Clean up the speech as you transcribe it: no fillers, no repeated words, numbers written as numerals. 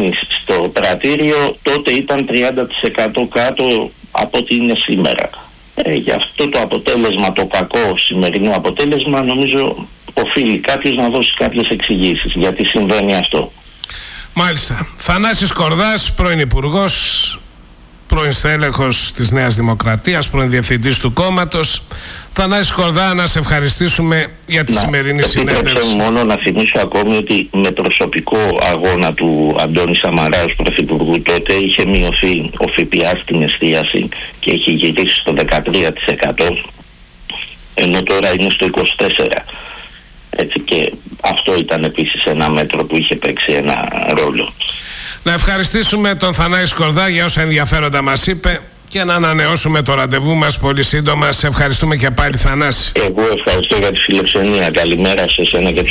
πηγαίνεις στο πρατήριο, τότε ήταν 30% κάτω από ό,τι είναι σήμερα. Γι' αυτό το αποτέλεσμα, το κακό σημερινό αποτέλεσμα, νομίζω οφείλει κάποιος να δώσει κάποιες εξηγήσεις γιατί συμβαίνει αυτό. Μάλιστα. Θανάσης Κορδάς, πρώην Υπουργός, πρώην στέλεχος της Νέας Δημοκρατίας, πρώην Διευθυντής του κόμματος. Θανάση Κορδά, να σε ευχαριστήσουμε για τη σημερινή συνέντευξη. Επιτρέψτε μόνο να θυμίσω ακόμη ότι με προσωπικό αγώνα του Αντώνη Σαμαρά ως Πρωθυπουργού τότε είχε μειωθεί ο ΦΠΑ στην εστίαση και είχε γυρίσει στο 13%, ενώ τώρα είναι στο 24%. Έτσι, και αυτό ήταν επίσης ένα μέτρο που είχε παίξει ένα ρόλο. Να ευχαριστήσουμε τον Θανάση Κορδά για όσα ενδιαφέροντα μας είπε και να ανανεώσουμε το ραντεβού μας πολύ σύντομα. Σε ευχαριστούμε και πάλι, Θανάση. Εγώ ευχαριστώ για τη φιλοξενία. Καλημέρα σε εσένα και τους